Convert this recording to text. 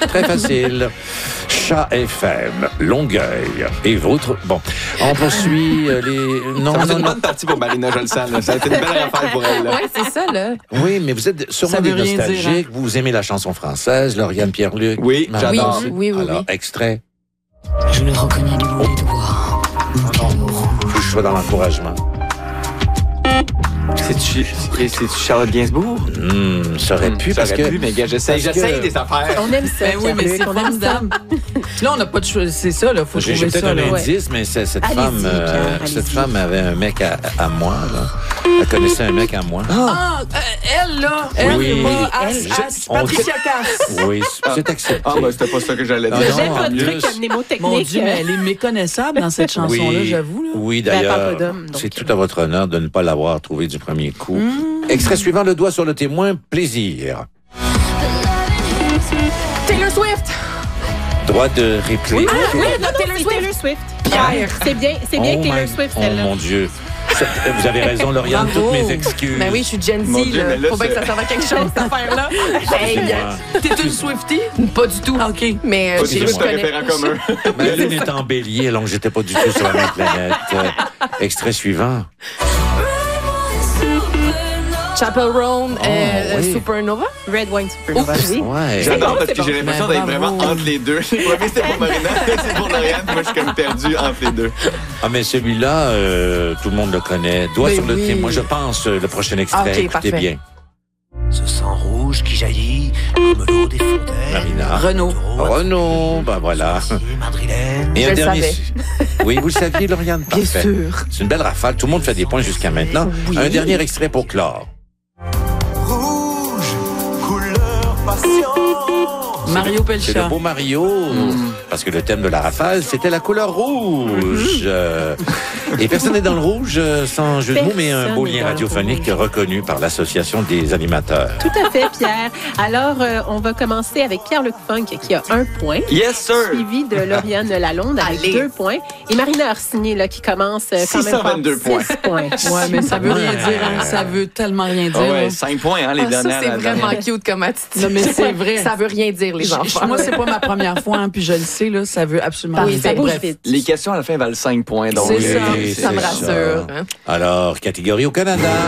Très facile. Chat FM, Longueuil. Et votre... Bon, on poursuit les... Non, ça une bonne partie pour Marina, je le sens. Là. Ça a été une belle affaire pour elle. Oui, c'est ça, là. Oui, mais vous êtes sûrement des nostalgiques. Hein? Vous aimez la chanson française, Lauriane Pierre-Luc. Oui, j'adore. Oui. Alors, extrait. Je le reconnais du bout des doigts. Faut que je sois dans l'encouragement. C'est-tu Charlotte Gainsbourg? Ça aurait pu, parce que... mais gars, j'essaye des affaires. On aime ça, oui, mais c'est formidable. Là, on n'a pas de choix. C'est ça, là. Faut trouver ça. J'ai peut-être un indice, mais cette femme avait un mec à moi, là. Elle connaissait un mec à moi. Elle, là. Elle, oui. Patricia Cass. Oui, c'est accepté. C'était pas ça que j'allais dire. J'aime votre truc mnémotechnique. Mon Dieu, mais elle est méconnaissable dans cette chanson-là, j'avoue. Là. Oui, d'ailleurs, c'est tout à votre honneur de ne pas l'avoir trouvé du premier coup. Extrait suivant, le doigt sur le témoin, plaisir. Taylor Swift. Droit de réplique. Oui, Taylor Swift. Pierre. C'est bien Taylor Swift, celle-là. Oh mon Dieu. Vous avez raison, Lauriane, toutes mes excuses. Ben oui, je suis Gen Z, là. Faut bien que ça serve à quelque chose, cette affaire-là. T'es une Swiftie? Pas du tout. OK. Mais je connais. Référent commun. Ma lune est en bélier, alors que j'étais pas du tout sur la même planète. Extrait suivant. Chapel Roan, Supernova. Red Wine Supernova. Ouais. J'adore parce que j'ai l'impression d'être vraiment entre les deux. Le premier, c'était pour Marina, c'est pour Lauriane. Moi, je suis comme perdu entre les deux. Ah, mais celui-là, tout le monde le connaît. Doigt sur le témoin. Je pense, le prochain extrait. Écoutez parfait. bien. Ce sang rouge qui jaillit comme l'eau des fontaines. Marina. Renaud, ben voilà. Madrilène. Et Je un le dernier. savais. Oui, vous le saviez, Lauriane? Bien Parfait. sûr. C'est une belle rafale. Tout le monde fait des points jusqu'à maintenant. Oui. Un dernier extrait pour clore. Rouge, couleur passion. Mario C'est Pelcha. le beau Mario, parce que le thème de la rafale, c'était la couleur rouge. Et personne n'est dans le rouge, sans jeu de mots, mais un beau lien radiophonique reconnu par l'Association des animateurs. Tout à fait, Pierre. Alors, on va commencer avec Pierre-Luc Funk, qui a 1 point. Yes, sir! Suivi de Lauriane Lalonde avec 2 points. Et Marina Orsini, là, qui commence quand même par 622 points. 6 points. Ouais, mais ça veut rien dire. Hein. Ça veut tellement rien dire. Ouais, là. 5 points, hein, les dernières. Ça, c'est vraiment cute comme attitude. Non, mais c'est vrai. Ça veut rien dire, les enfants. Moi, c'est pas ma première fois, hein, puis je le sais, là, ça veut absolument rien Oui, dire. ça bouge Bref. vite. Les questions à la fin valent 5 points. Donc C'est ça, Oui, ça me c'est rassure. Hein. Alors, catégorie au Canada.